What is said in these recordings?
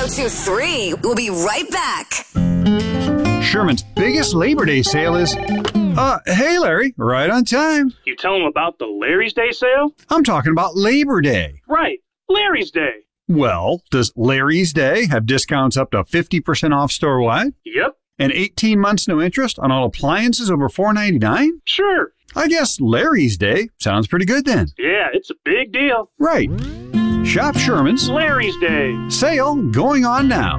1023. We'll be right back. Sherman's biggest Labor Day sale is... hey, Larry, right on time. You tell them about the Larry's Day sale? I'm talking about Labor Day. Right, Larry's Day. Well, does Larry's Day have discounts up to 50% off store-wide? Yep. And 18 months no interest on all appliances over $4.99? Sure. I guess Larry's Day sounds pretty good then. Yeah, it's a big deal. Right. Shop Sherman's Larry's Day. Sale going on now.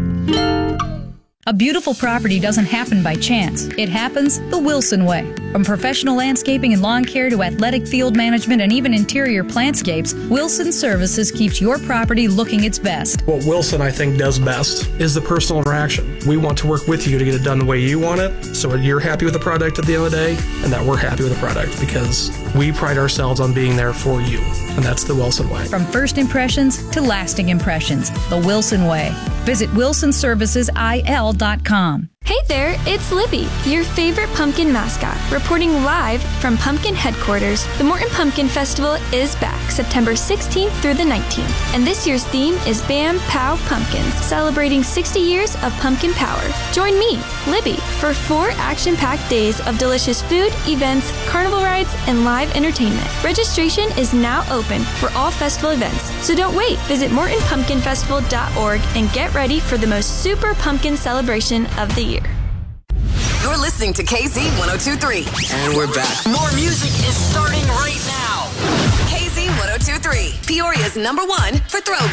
A beautiful property doesn't happen by chance. It happens the Wilson way. From professional landscaping and lawn care to athletic field management and even interior plantscapes, Wilson Services keeps your property looking its best. What Wilson, I think, does best is the personal interaction. We want to work with you to get it done the way you want it, so that you're happy with the product at the end of the day, and that we're happy with the product, because we pride ourselves on being there for you, and that's the Wilson way. From first impressions to lasting impressions, the Wilson way. Visit WilsonServicesIL.com. Hey there, it's Libby, your favorite pumpkin mascot, reporting live from Pumpkin Headquarters. The Morton Pumpkin Festival is back September 16th through the 19th, and this year's theme is Bam Pow Pumpkins, celebrating 60 years of pumpkin power. Join me, Libby, for 4 action-packed days of delicious food, events, carnival rides, and live entertainment. Registration is now open for all festival events, so don't wait. Visit MortonPumpkinFestival.org and get ready for the most super pumpkin celebration of the year. You're listening to KZ 1023. And we're back. More music is starting right now. KZ 1023. Peoria's #1 for throwback.